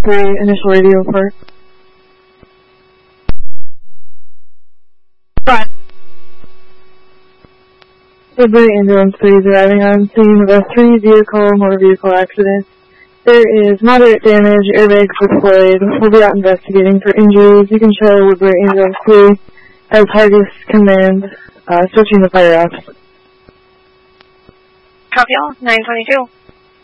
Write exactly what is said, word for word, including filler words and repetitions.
three, initial radio report. Right. Woodbury Ambulance three is arriving on scene of a three-vehicle motor vehicle accident. There is moderate damage, airbags deployed. We'll be out investigating for injuries. You can show Woodbury Ambulance three as Hargis Command, uh, switching the fire off. Copy all, nine twenty-two.